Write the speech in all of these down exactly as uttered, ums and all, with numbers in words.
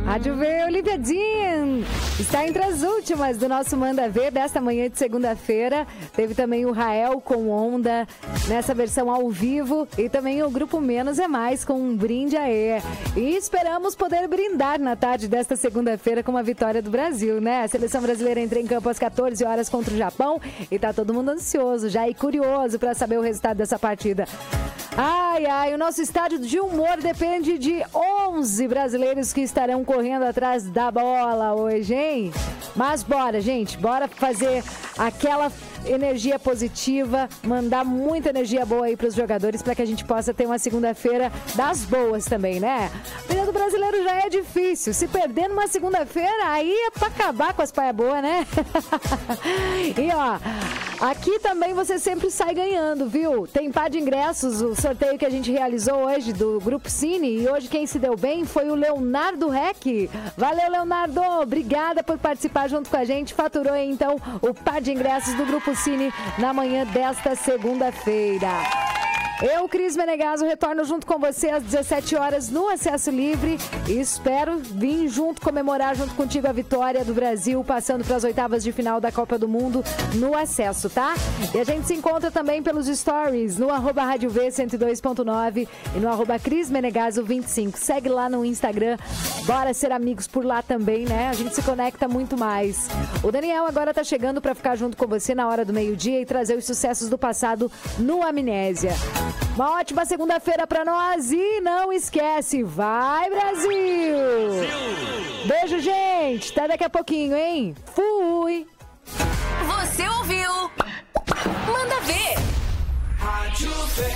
Rádio V, Olivia Dean está entre as últimas do nosso Manda Ver desta manhã de segunda-feira. Teve também o Rael com Onda nessa versão ao vivo e também o Grupo Menos é Mais com um brinde aê. E esperamos poder brindar na tarde desta segunda-feira com uma vitória do Brasil, né? A seleção brasileira entra em campo às quatorze horas contra o Japão e tá todo mundo ansioso já e curioso para saber o resultado dessa partida. Ai, ai, o nosso estádio de humor depende de onze brasileiros que estarão correndo atrás da bola hoje, hein? Mas bora, gente, bora fazer aquela energia positiva, mandar muita energia boa aí pros jogadores para que a gente possa ter uma segunda-feira das boas também, né? A vida do brasileiro já é difícil, se perder numa segunda-feira, aí é pra acabar com as paia boas, né? E ó, aqui também você sempre sai ganhando, viu? Tem par de ingressos, o sorteio que a gente realizou hoje do Grupo Cine, e hoje quem se deu bem foi o Leonardo Reck. Valeu, Leonardo! Obrigada por participar junto com a gente. Faturou aí, então, o par de ingressos do Grupo Cine na manhã desta segunda-feira. Eu, Cris Menegaso, retorno junto com você às dezessete horas no Acesso Livre e espero vir junto, comemorar junto contigo a vitória do Brasil, passando para as oitavas de final da Copa do Mundo no Acesso, tá? E a gente se encontra também pelos stories no arroba Rádio V cento e dois ponto nove e no arroba Cris Menegaso vinte e cinco. Segue lá no Instagram, bora ser amigos por lá também, né? A gente se conecta muito mais. O Daniel agora tá chegando para ficar junto com você na hora do meio-dia e trazer os sucessos do passado no Amnésia. Uma ótima segunda-feira pra nós e não esquece, vai Brasil! Beijo, gente! Até daqui a pouquinho, hein? Fui! Você ouviu? Manda ver! Rádio V.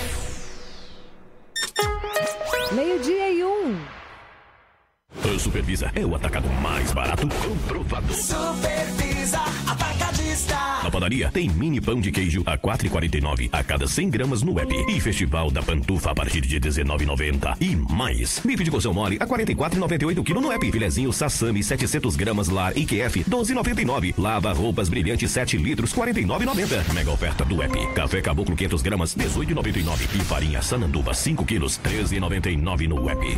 Meio-dia e um. A Supervisa é o atacado mais barato comprovado. Supervisa Atacadista. Na padaria tem mini pão de queijo a quatro reais e quarenta e nove a cada cem gramas no app. E Festival da Pantufa a partir de dezenove reais e noventa. E mais. Bife de coção mole a quarenta e quatro reais e noventa e oito quilo no app. Filezinho Sassami setecentos gramas Lar I Q F doze reais e noventa e nove. Lava roupas brilhantes sete litros quarenta e nove reais e noventa. Mega oferta do app. Café Caboclo quinhentos gramas dezoito reais e noventa e nove. E farinha Sananduva cinco quilos treze reais e noventa e nove no app.